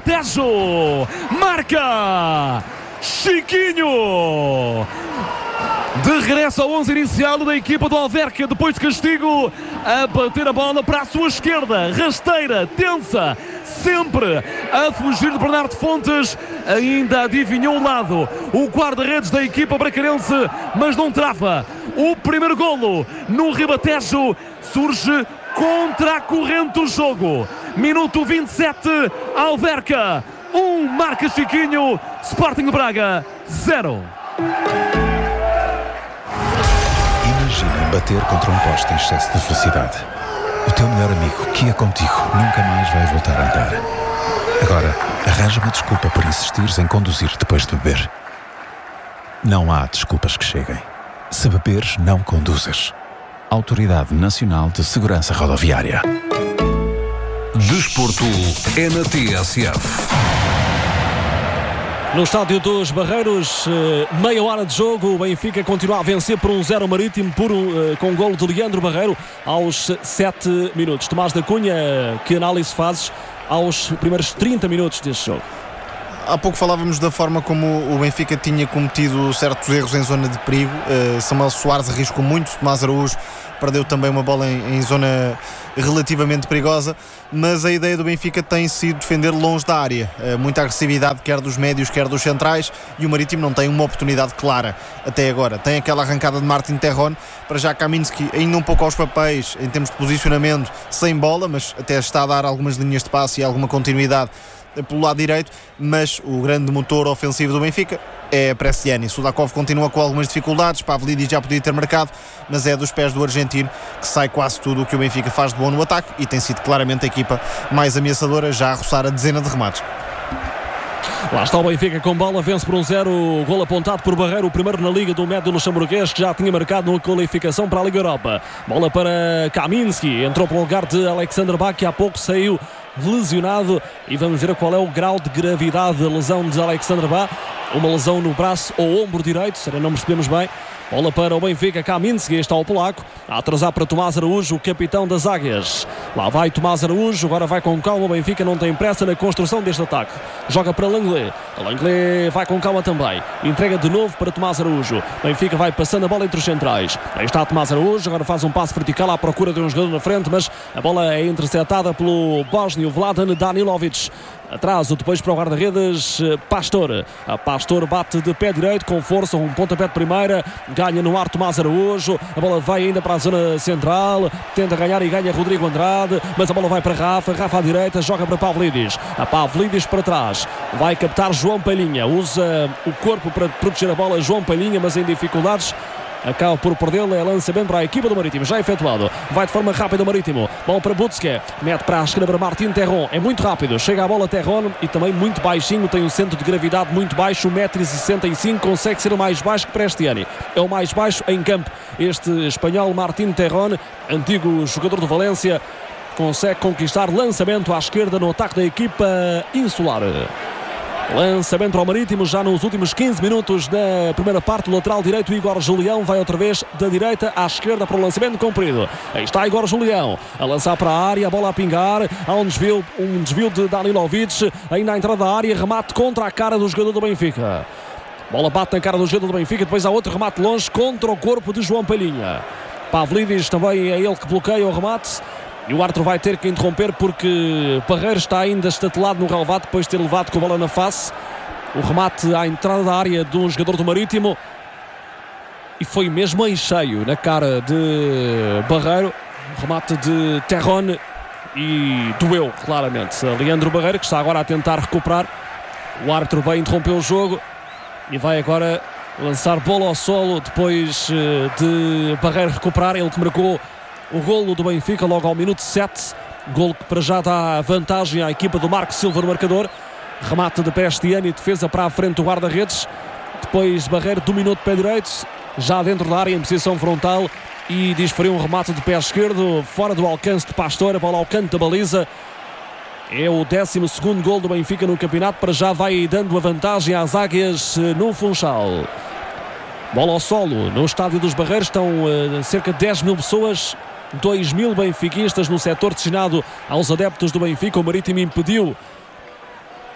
Ribatejo. Marca Chiquinho. De regresso ao 11 inicial da equipa do Alverca, depois de castigo, a bater a bola para a sua esquerda, rasteira, tensa, sempre a fugir de Bernardo Fontes, ainda adivinhou o lado, o guarda-redes da equipa bracarense, mas não trava. O primeiro golo no Ribatejo surge contra a corrente do jogo. Minuto 27, Alverca 1, marca Chiquinho, Sporting de Braga 0. Imagina bater contra um poste em excesso de velocidade. O teu melhor amigo, que ia contigo, nunca mais vai voltar a andar. Agora, arranja uma desculpa por insistires em conduzir depois de beber. Não há desculpas que cheguem. Se beberes, não conduzas. Autoridade Nacional de Segurança Rodoviária. Desporto é na TSF. No estádio dos Barreiros, meia hora de jogo, o Benfica continua a vencer por 1-0 o Marítimo, com golo de Leandro Barreiro aos 7 minutos. Tomás da Cunha, que análise fazes aos primeiros 30 minutos deste jogo? Há pouco falávamos da forma como o Benfica tinha cometido certos erros em zona de perigo. Samuel Soares arriscou muito, Tomás Araújo perdeu também uma bola em zona relativamente perigosa, mas a ideia do Benfica tem sido defender longe da área. Muita agressividade, quer dos médios, quer dos centrais, e o Marítimo não tem uma oportunidade clara até agora. Tem aquela arrancada de Martin Terron, para já Kaminski ainda um pouco aos papéis em termos de posicionamento, sem bola, mas até está a dar algumas linhas de passe e alguma continuidade pelo lado direito, mas o grande motor ofensivo do Benfica é Bresciani. Sudakov continua com algumas dificuldades, Pavlidis já podia ter marcado, mas é dos pés do argentino que sai quase tudo o que o Benfica faz de bom no ataque, e tem sido claramente a equipa mais ameaçadora, já a roçar a dezena de remates. Lá está o Benfica com bola, vence por 1-0, gol apontado por Barreiro, o primeiro na Liga do médio luxemburguês, que já tinha marcado na qualificação para a Liga Europa. Bola para Kaminski, entrou para o lugar de Alexander Bach, que há pouco saiu lesionado, e vamos ver qual é o grau de gravidade da lesão de Alexander Bach. Uma lesão no braço ou ombro direito, não percebemos bem. Bola para o Benfica, Kaminski, está o polaco, a atrasar para Tomás Araújo, o capitão das Águias. Lá vai Tomás Araújo, agora vai com calma, o Benfica não tem pressa na construção deste ataque. Joga para Langley, Langley vai com calma também, entrega de novo para Tomás Araújo. Benfica vai passando a bola entre os centrais. Aí está Tomás Araújo, agora faz um passo vertical à procura de um jogador na frente, mas a bola é interceptada pelo bósnio Vladan Danilovic. Atraso depois para o guarda-redes Pastor. A Pastor bate de pé direito com força, um pontapé de primeira, ganha no ar Tomás Araújo, a bola vai ainda para a zona central, tenta ganhar e ganha Rodrigo Andrade, mas a bola vai para Rafa à direita, joga para Pavlidis, a Pavlidis para trás, vai captar João Palhinha, usa o corpo para proteger a bola João Palhinha, mas em dificuldades, acaba por perdê-lo. É lançamento para a equipa do Marítimo, já efetuado, vai de forma rápida o Marítimo, bola para Butske, mete para a esquerda para Martin Terron, é muito rápido, chega a bola Terron e também muito baixinho, tem um centro de gravidade muito baixo, 1,65 m, consegue ser o mais baixo que Bresciani, é o mais baixo em campo, este espanhol Martin Terron, antigo jogador do Valência, consegue conquistar lançamento à esquerda no ataque da equipa insular. Lançamento para o Marítimo já nos últimos 15 minutos da primeira parte. Lateral direito, Igor Julião vai outra vez da direita à esquerda para o lançamento comprido. Aí está Igor Julião a lançar para a área, a bola a pingar, há um desvio de Danilovic, ainda à entrada da área, remate contra a cara do jogador do Benfica. Bola bate na cara do jogador do Benfica, depois há outro remate longe contra o corpo de João Palhinha. Pavlidis também é ele que bloqueia o remate. E o árbitro vai ter que interromper porque Barreiro está ainda estatelado no relvado depois de ter levado com a bola na face. O remate à entrada da área de um jogador do Marítimo. E foi mesmo em cheio na cara de Barreiro. Remate de Terron e doeu claramente a Leandro Barreiro, que está agora a tentar recuperar. O árbitro bem interrompeu o jogo e vai agora lançar bola ao solo depois de Barreiro recuperar. Ele que marcou o golo do Benfica logo ao minuto 7, golo que para já dá vantagem à equipa do Marco Silva no marcador. Remate de Bresciani, defesa para a frente do guarda-redes, depois Barreiro dominou de pé direito, já dentro da área em posição frontal, e desferiu um remate de pé esquerdo fora do alcance de Pastor, a bola ao canto da baliza. É o 12º golo do Benfica no campeonato, para já vai dando a vantagem às Águias no Funchal. Bola ao solo no estádio dos Barreiros, estão cerca de 10 mil pessoas, 2.000 benfiquistas no setor destinado aos adeptos do Benfica. O Marítimo impediu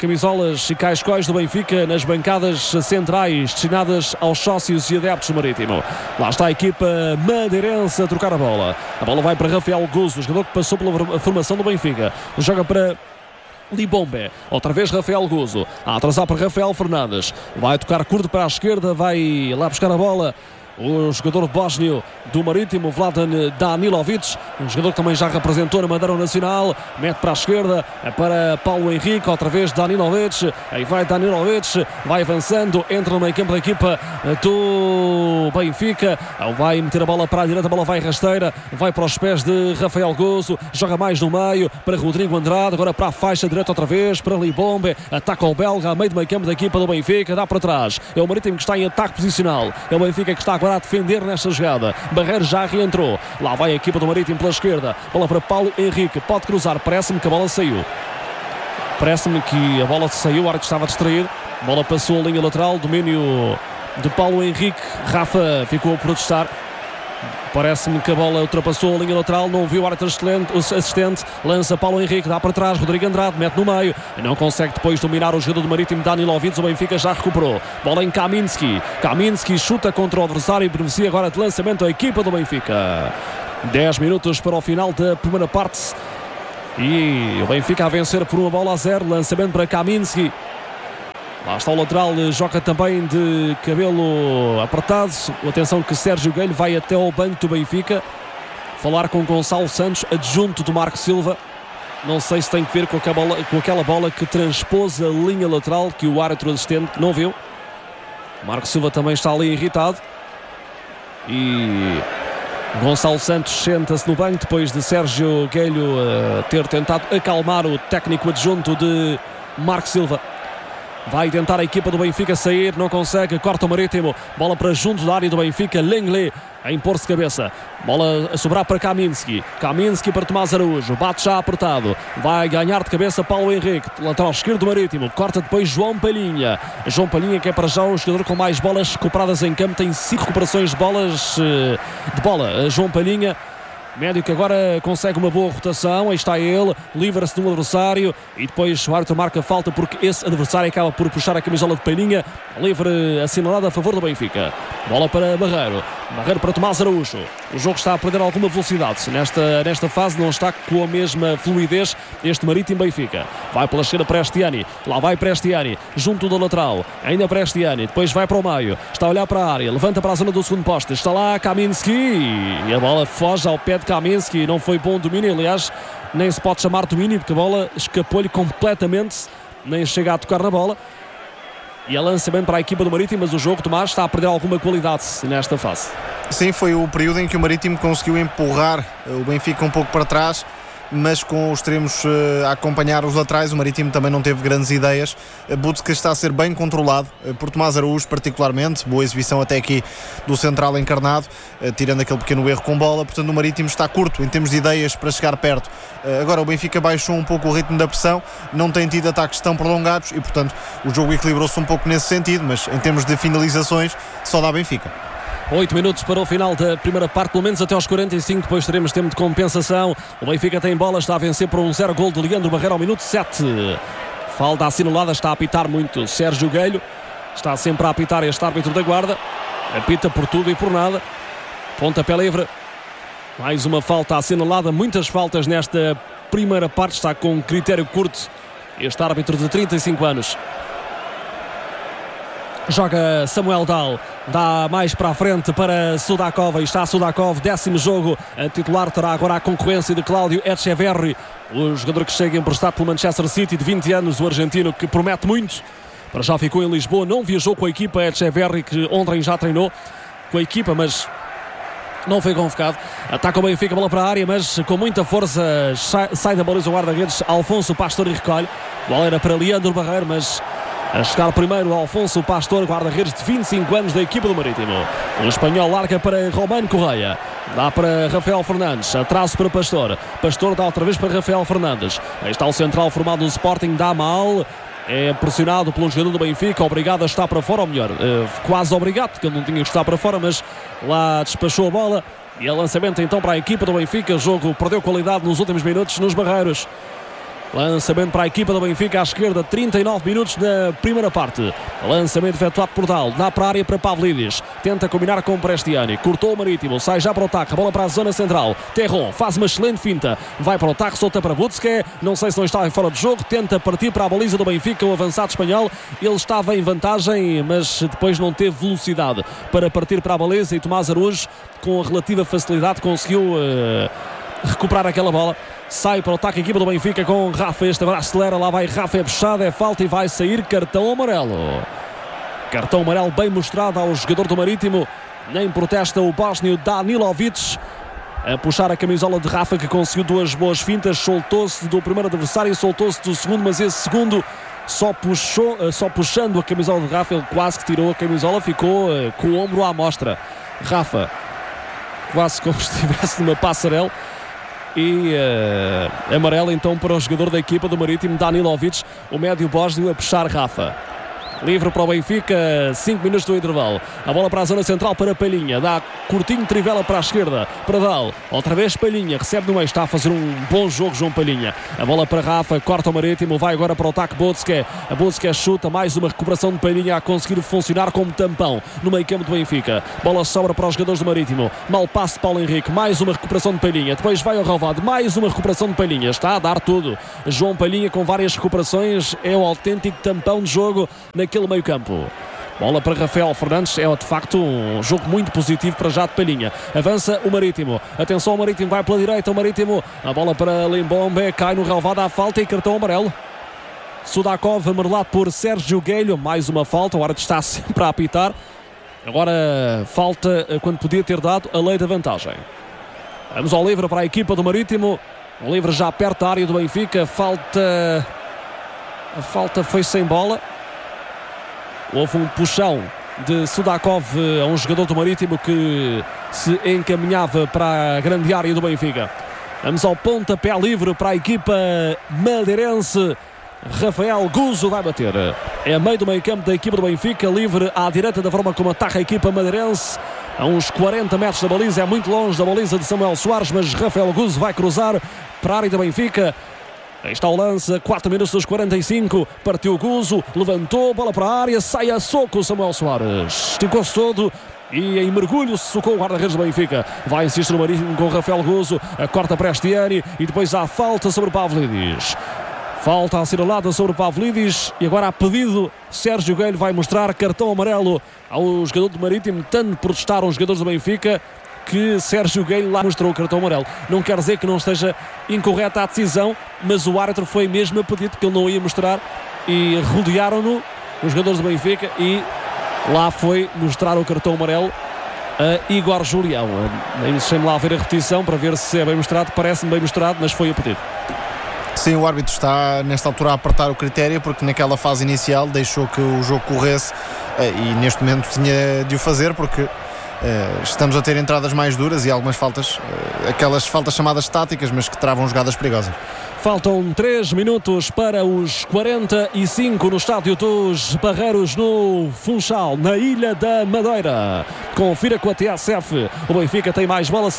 camisolas e cascóis do Benfica nas bancadas centrais destinadas aos sócios e adeptos do Marítimo. Lá está a equipa madeirense a trocar a bola. A bola vai para Rafael Guzo, o jogador que passou pela formação do Benfica. Joga para Libombe, outra vez Rafael Guzo, a atrasar para Rafael Fernandes, vai tocar curto para a esquerda, vai lá buscar a bola o jogador bósnio do Marítimo, Vladan Danilovic, um jogador que também já representou na Madeira Nacional, mete para a esquerda, para Paulo Henrique, outra vez Danilovic, aí vai Danilovic, vai avançando, entra no meio campo da equipa do Benfica, vai meter a bola para a direita, a bola vai rasteira, vai para os pés de Rafael Guzo, joga mais no meio, para Rodrigo Andrade, agora para a faixa direita outra vez, para Libombe, ataca o belga, a meio do meio campo da equipa do Benfica, dá para trás, é o Marítimo que está em ataque posicional, é o Benfica que está agora a defender nesta jogada. Barreiro já reentrou. Lá vai a equipa do Marítimo pela esquerda. Bola para Paulo Henrique. Pode cruzar. Parece-me que a bola saiu. Parece-me que a bola saiu. O árbitro estava distraído. A bola passou a linha lateral. Domínio de Paulo Henrique. Rafa ficou a protestar. Parece-me que a bola ultrapassou a linha lateral, não viu o árbitro assistente, lança Paulo Henrique, dá para trás, Rodrigo Andrade mete no meio, não consegue depois dominar o jogador do Marítimo, Danilovic, o Benfica já recuperou, bola em Kaminski chuta contra o adversário e beneficia agora de lançamento a equipa do Benfica. 10 minutos para o final da primeira parte e o Benfica a vencer por 1-0, lançamento para Kaminski. Lá está o lateral, joga também de cabelo apertado. Atenção que Sérgio Guelho vai até ao banco do Benfica falar com Gonçalo Santos, adjunto do Marco Silva. Não sei se tem que ver com aquela bola que transpôs a linha lateral, que o árbitro assistente não viu. Marco Silva também está ali irritado. E Gonçalo Santos senta-se no banco depois de Sérgio Guelho ter tentado acalmar o técnico adjunto de Marco Silva. Vai tentar a equipa do Benfica sair, não consegue, corta o Marítimo, bola para junto da área do Benfica, Lenglet a impor-se cabeça, bola a sobrar para Kaminski para Tomás Araújo, bate já apertado, vai ganhar de cabeça Paulo Henrique, lateral esquerdo do Marítimo, corta depois João Palhinha que é para já o jogador com mais bolas recuperadas em campo, tem 5 recuperações de bola, João Palhinha. Médio que agora consegue uma boa rotação, aí está ele, livra-se de um adversário e depois o árbitro marca falta porque esse adversário acaba por puxar a camisola de Palhinha, livre assinalado a favor do Benfica. Bola para Barreiro para Tomás Araújo. O jogo está a perder alguma velocidade, nesta fase não está com a mesma fluidez este Marítimo Benfica. Vai pela esquerda para Estiani, lá vai para Estiani, junto da lateral, ainda para Estiani, depois vai para o meio, está a olhar para a área, levanta para a zona do segundo poste, está lá Kaminski e a bola foge ao pé de Kaminski, não foi bom domínio, aliás, nem se pode chamar domínio porque a bola escapou-lhe completamente, nem chega a tocar na bola. E é lançamento para a equipa do Marítimo, mas o jogo, Tomás, está a perder alguma qualidade nesta fase. Sim, foi o período em que o Marítimo conseguiu empurrar o Benfica um pouco para trás, mas com os extremos a acompanhar os laterais, o Marítimo também não teve grandes ideias. Butska está a ser bem controlado por Tomás Araújo particularmente, boa exibição até aqui do central encarnado, tirando aquele pequeno erro com bola, portanto o Marítimo está curto em termos de ideias para chegar perto. Agora o Benfica baixou um pouco o ritmo da pressão, não tem tido ataques tão prolongados e portanto o jogo equilibrou-se um pouco nesse sentido, mas em termos de finalizações só dá Benfica. 8 minutos para o final da primeira parte, pelo menos até aos 45, depois teremos tempo de compensação. O Benfica tem bola, está a vencer por 1-0, gol de Leandro Barreiro ao minuto 7. Falta assinalada, está a apitar muito Sérgio Guelho, está sempre a apitar este árbitro da guarda, apita por tudo e por nada. Pontapé livre, mais uma falta assinalada, muitas faltas nesta primeira parte, está com um critério curto este árbitro de 35 anos. Joga Samuel Dal, dá mais para a frente para Sudakov, e está Sudakov, 10º jogo, a titular terá agora a concorrência de Cláudio Echeverri, o jogador que chega emprestado pelo Manchester City, de 20 anos, o argentino que promete muito. Para já ficou em Lisboa, não viajou com a equipa, Echeverri que ontem já treinou com a equipa, mas não foi convocado. Ataca o Benfica, bola para a área, mas com muita força sai da baliza o guarda-redes Alfonso Pastor e recolhe. Bola era para Leandro Barreiro, mas a chegar primeiro Alfonso Pastor, guarda-redes de 25 anos da equipa do Marítimo. O espanhol larga para Romano Correia, dá para Rafael Fernandes, atraso para Pastor, Pastor dá outra vez para Rafael Fernandes. Aí está o central formado do Sporting, dá mal, é pressionado pelo jogador do Benfica, obrigado a estar para fora, ou melhor, quase obrigado, porque ele não tinha que estar para fora, mas lá despachou a bola. E é lançamento então para a equipa do Benfica. O jogo perdeu qualidade nos últimos minutos nos Barreiros. Lançamento para a equipa do Benfica à esquerda, 39 minutos na primeira parte. Lançamento efetuado por Dal, dá para a área para Pavlidis, tenta combinar com Prestiani, cortou o Marítimo, sai já para o ataque, a bola para a zona central. Terron faz uma excelente finta, vai para o ataque, solta para Butzke, não sei se não está em fora de jogo, tenta partir para a baliza do Benfica, o avançado espanhol. Ele estava em vantagem, mas depois não teve velocidade para partir para a baliza, e Tomás Araújo, com relativa facilidade, conseguiu recuperar aquela bola. Sai para o ataque a equipa do Benfica com Rafa. Este agora acelera, lá vai Rafa, é puxada, é falta e vai sair cartão amarelo. Cartão amarelo bem mostrado ao jogador do Marítimo. Nem protesta o bósnio Danilovic a puxar a camisola de Rafa, que conseguiu duas boas fintas. Soltou-se do primeiro adversário, soltou-se do segundo, mas esse segundo só puxando a camisola de Rafa, ele quase que tirou a camisola, ficou com o ombro à mostra. Rafa, quase como se estivesse numa passarela. E amarelo então para o jogador da equipa do Marítimo, Danilovic, o médio bósnio, a puxar Rafa. Livre para o Benfica, 5 minutos do intervalo. A bola para a zona central para Palhinha. Dá curtinho, trivela para a esquerda, para Dal. Outra vez Palhinha, recebe no meio. Está a fazer um bom jogo João Palhinha. A bola para Rafa, corta o Marítimo. Vai agora para o ataque Butzke. A Butzke chuta, mais uma recuperação de Palhinha a conseguir funcionar como tampão no meio campo do Benfica. Bola sobra para os jogadores do Marítimo. Mal passe de Paulo Henrique, mais uma recuperação de Palhinha. Depois vai ao Relvado, mais uma recuperação de Palhinha. Está a dar tudo. João Palhinha com várias recuperações. É o autêntico tampão de jogo naquele meio campo. Bola para Rafael Fernandes, é de facto um jogo muito positivo para já de Palhinha. Avança o Marítimo, atenção, o Marítimo vai pela direita, o Marítimo, a bola para Limbombe, cai no relvado à falta e cartão amarelo. Sudakov amarelado por Sérgio Guelho, mais uma falta, o árbitro está sempre a apitar. Agora falta quando podia ter dado a lei da vantagem. Vamos ao livre para a equipa do Marítimo, o livre já perto da área do Benfica, a falta foi sem bola. Houve um puxão de Sudakov a um jogador do Marítimo que se encaminhava para a grande área do Benfica. Vamos ao pontapé livre para a equipa madeirense. Rafael Guzo vai bater. É a meio do meio campo da equipa do Benfica, livre à direita da forma como ataca a equipa madeirense. A uns 40 metros da baliza, é muito longe da baliza de Samuel Soares, mas Rafael Guzo vai cruzar para a área do Benfica. Aí está o lance, 4 minutos dos 45, partiu o Guzo, levantou, bola para a área, sai a soco Samuel Soares, esticou-se todo e em mergulho socou o guarda-redes do Benfica. Vai insistir no Marítimo com o Rafael Guzo, a corta Prestiani e depois há falta sobre Pavlidis. Falta assinalada sobre Pavlidis e agora a pedido Sérgio Guelho vai mostrar cartão amarelo ao jogador do Marítimo, tanto protestaram os jogadores do Benfica que Sérgio Guelho lá mostrou o cartão amarelo. Não quer dizer que não esteja incorreta a decisão, mas o árbitro foi mesmo a pedido que ele não ia mostrar e rodearam-no os jogadores do Benfica e lá foi mostrar o cartão amarelo a Igor Julião. Deixem-me lá ver a repetição para ver se é bem mostrado. Parece-me bem mostrado, mas foi a pedido. Sim, o árbitro está nesta altura a apertar o critério porque naquela fase inicial deixou que o jogo corresse e neste momento tinha de o fazer porque estamos a ter entradas mais duras e algumas faltas, aquelas faltas chamadas táticas, mas que travam jogadas perigosas. Faltam 3 minutos para os 45 no estádio dos Barreiros, no Funchal, na Ilha da Madeira. Confira com a TSF. O Benfica tem mais bola,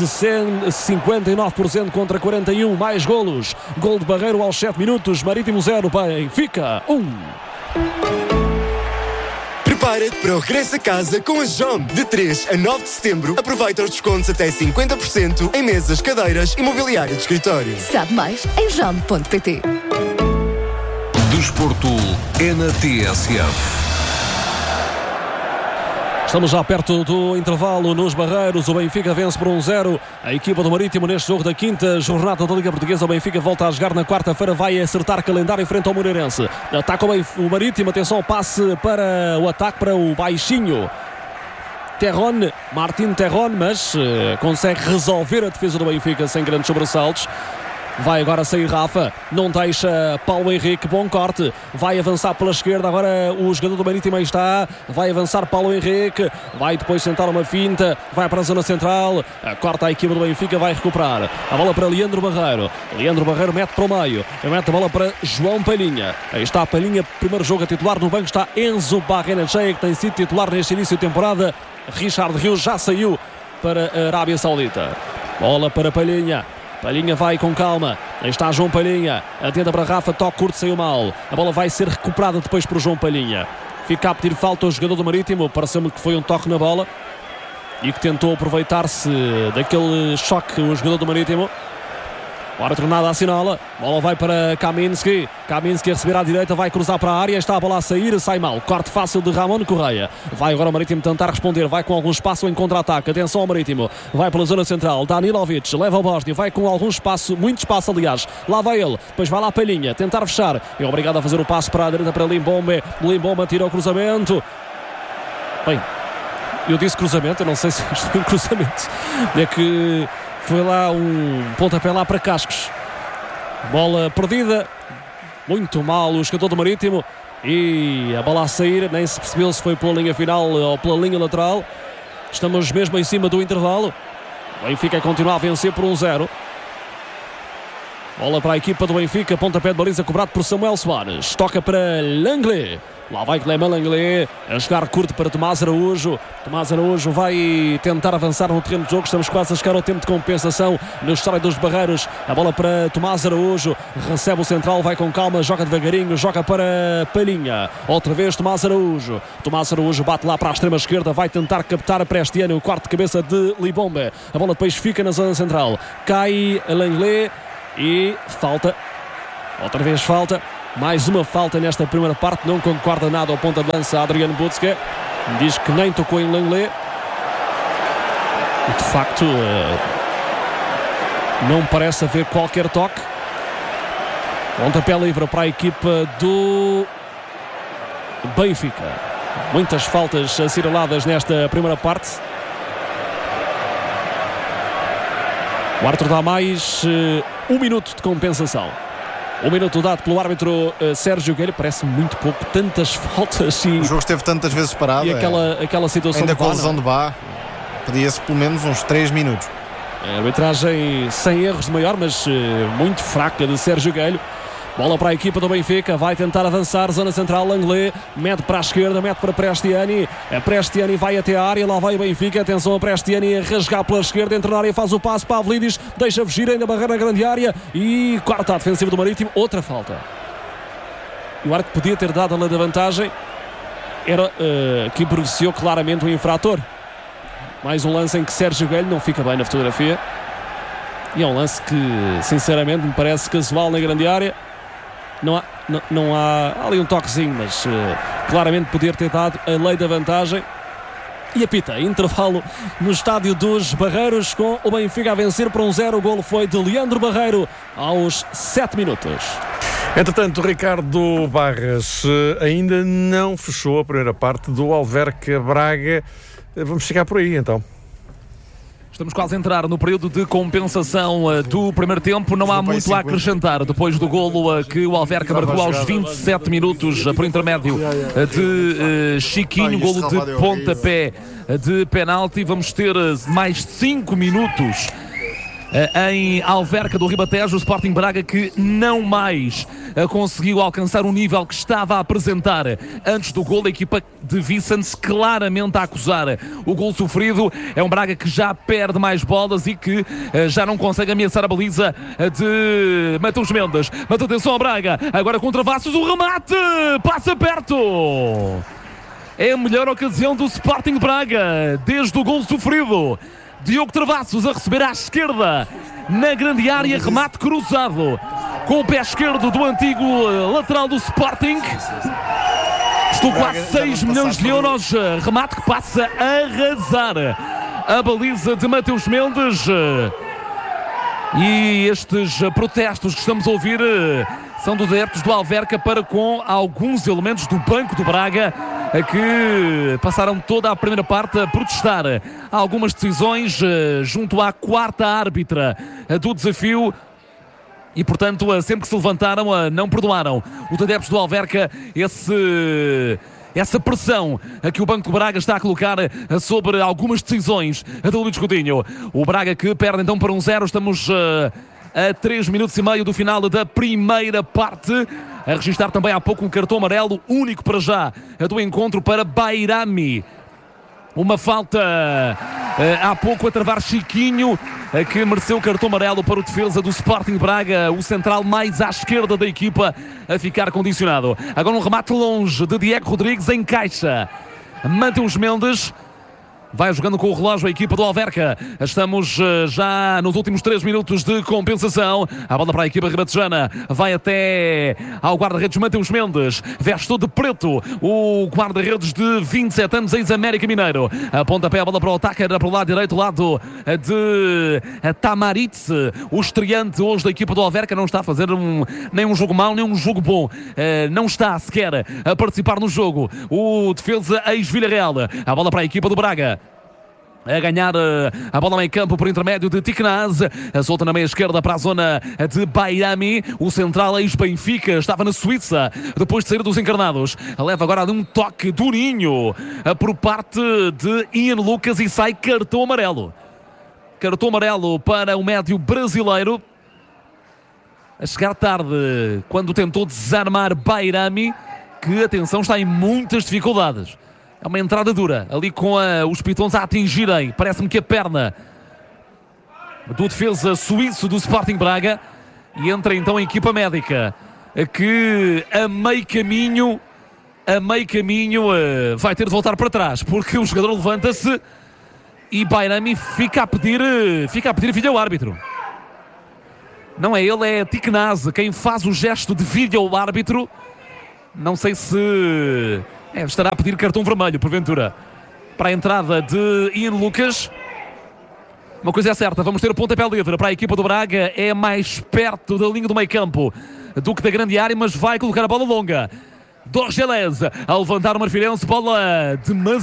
59% contra 41, mais golos. Gol de Barreiro aos 7 minutos, Marítimo 0, Benfica 1. Prepara-te para o regresso a casa com a JOM. De 3 a 9 de setembro, aproveita os descontos até 50% em mesas, cadeiras e mobiliário de escritório. Sabe mais em JOM.pt. Desporto é na TSF. Estamos já perto do intervalo nos Barreiros. O Benfica vence por 1-0 a equipa do Marítimo neste jogo da quinta jornada da Liga Portuguesa. O Benfica volta a jogar na quarta-feira, vai acertar calendário em frente ao Moreirense. Ataca o Marítimo, atenção ao passe para o ataque para o baixinho Terron, Martin Terron, mas consegue resolver a defesa do Benfica sem grandes sobressaltos. Vai agora sair Rafa, não deixa Paulo Henrique, bom corte, vai avançar pela esquerda, agora o jogador do Marítimo aí está, vai avançar Paulo Henrique, vai depois tentar uma finta, vai para a zona central, corta a equipa do Benfica, vai recuperar, a bola para Leandro Barreiro mete para o meio, mete a bola para João Palhinha, aí está Palhinha, primeiro jogo a titular, no banco está Enzo Barrenechea, que tem sido titular neste início de temporada. Richard Rios já saiu para a Arábia Saudita, bola para Palhinha. Palhinha vai com calma. Aí está João Palhinha. Atenta para Rafa. Toque curto, saiu mal. A bola vai ser recuperada depois por João Palhinha. Fica a pedir falta ao jogador do Marítimo. Pareceu-me que foi um toque na bola e que tentou aproveitar-se daquele choque o jogador do Marítimo. O árbitro nada assinala. Bola vai para Kaminski. Kaminski a receber à direita, vai cruzar para a área. Está a bola a sair, sai mal. Corte fácil de Ramon Correia. Vai agora o Marítimo tentar responder. Vai com algum espaço em contra-ataque. Atenção ao Marítimo. Vai pela zona central. Danilovic leva o Bósnia. Vai com algum espaço, muito espaço aliás. Lá vai ele. Depois vai lá a Palhinha. Tentar fechar. É obrigado a fazer o passo para a direita para Limbombe. Limbombe tira o cruzamento. Bem, eu disse cruzamento. Eu não sei se isto foi um cruzamento. É que foi lá um pontapé lá para Cascos. Bola perdida. Muito mal o jogador do Marítimo. E a bola a sair. Nem se percebeu se foi pela linha final ou pela linha lateral. Estamos mesmo em cima do intervalo. O Benfica continua a vencer por 1-0. Bola para a equipa do Benfica. Pontapé de baliza cobrado por Samuel Soares. Toca para Langlais. Lá vai Clément Langlais a jogar curto para Tomás Araújo. Tomás Araújo vai tentar avançar no terreno de jogo. Estamos quase a chegar ao tempo de compensação no estádio dos Barreiros. A bola para Tomás Araújo. Recebe o central, vai com calma, joga devagarinho, joga para Palhinha. Outra vez Tomás Araújo. Tomás Araújo bate lá para a extrema esquerda. Vai tentar captar a Prestiano, o quarto de cabeça de Limbombe. A bola depois fica na zona central. Cai Langlais e falta. Outra vez falta. Mais uma falta nesta primeira parte. Não concorda nada ao ponta de lança Adriano Butzke. Diz que nem tocou em Langlais. E de facto não parece haver qualquer toque. Pontapé livre para a equipa do Benfica. Muitas faltas assinaladas nesta primeira parte. O árbitro dá mais 1 minuto de compensação. 1 minuto dado pelo árbitro Sérgio Guelho. Parece muito pouco, tantas faltas. O jogo esteve tantas vezes parado. E aquela situação ainda com a lesão de Bá, pedia-se pelo menos uns 3 minutos. A arbitragem sem erros de maior, mas muito fraca de Sérgio Guelho. Bola para a equipa do Benfica, vai tentar avançar, zona central, Langlais, mete para a esquerda, mete para Prestiani. A Prestiani vai até a área, lá vai o Benfica, atenção a Prestiani a rasgar pela esquerda, entra na área, faz o passo, Pavlidis, deixa fugir, ainda barreira na grande área e quarta defensiva do Marítimo, outra falta. E o árbitro podia ter dado a lei da vantagem, era que beneficiou claramente o infrator. Mais um lance em que Sérgio Guelho não fica bem na fotografia. E é um lance que, sinceramente, me parece casual na grande área. Não há ali um toquezinho, mas claramente poder ter dado a lei da vantagem. E apita, intervalo no estádio dos Barreiros, com o Benfica a vencer por 1-0. O golo foi de Leandro Barreiro aos 7 minutos. Entretanto, Ricardo Barras ainda não fechou a primeira parte do Alverca Braga. Vamos chegar por aí então. Estamos quase a entrar no período de compensação do primeiro tempo. Não há muito a acrescentar depois do golo que o Alverca marcou aos 27 minutos por intermédio de Chiquinho, golo de pontapé de penalti. Vamos ter mais 5 minutos em Alverca do Ribatejo. O Sporting Braga que não mais conseguiu alcançar o nível que estava a apresentar antes do gol. A equipa de Vicente claramente a acusar o gol sofrido. É um Braga que já perde mais bolas e que já não consegue ameaçar a baliza de Matheus Mendes. Mas atenção ao Braga, agora com Travassos, o remate passa perto. É a melhor ocasião do Sporting Braga desde o gol sofrido. Diogo Travassos a receber à esquerda na grande área, remate cruzado com o pé esquerdo do antigo lateral do Sporting. Custou quase 6 milhões de euros, remate que passa a arrasar a baliza de Matheus Mendes. E estes protestos que estamos a ouvir são dos adeptos do Alverca para com alguns elementos do banco do Braga, que passaram toda a primeira parte a protestar algumas decisões junto à quarta árbitra do desafio. E, portanto, sempre que se levantaram, não perdoaram os adeptos do Alverca essa pressão que o Banco do Braga está a colocar sobre algumas decisões do Luís Coutinho. O Braga que perde então para 1-0. Estamos a 3 minutos e meio do final da primeira parte. A registrar também há pouco um cartão amarelo, único para já, do encontro para Bairami. Uma falta há pouco a travar Chiquinho, que mereceu cartão amarelo para o defesa do Sporting Braga, o central mais à esquerda da equipa, a ficar condicionado. Agora um remate longe de Diego Rodrigues, encaixa Mateus Mendes. Vai jogando com o relógio a equipa do Alverca. Estamos já nos últimos 3 minutos de compensação. A bola para a equipa ribatejana. Vai até ao guarda-redes Mateus Mendes. Veste todo de preto. O guarda-redes de 27 anos, ex-América Mineiro. A pontapé, a bola para o ataque. Era para o lado direito, lado de Tamaritz. O estreante hoje da equipa do Alverca não está a fazer nem um jogo mau, nem um jogo bom. Não está sequer a participar no jogo. O defesa ex-Villarreal. A bola para a equipa do Braga. A ganhar a bola meio campo por intermédio de Tiknaz. A solta na meia esquerda para a zona de Bairami. O central ex-Benfica estava na Suíça depois de sair dos encarnados. Leva agora um toque durinho por parte de Ian Lucas e sai cartão amarelo. Cartão amarelo para o médio brasileiro. A chegar tarde quando tentou desarmar Bairami, que, atenção, está em muitas dificuldades. É uma entrada dura, ali com os pitons a atingirem, parece-me que a perna do defesa suíço do Sporting Braga. E entra então a equipa médica, que a meio caminho vai ter de voltar para trás, porque o jogador levanta-se e Bairami fica a pedir vídeo ao árbitro. Não é ele, é Tiknaz quem faz o gesto de vídeo ao árbitro. Não sei se estará a pedir cartão vermelho, porventura, para a entrada de Ian Lucas. Uma coisa é certa, vamos ter o pontapé livre para a equipa do Braga. É mais perto da linha do meio campo do que da grande área, mas vai colocar a bola longa. Dorgelés a levantar o marfilense, bola de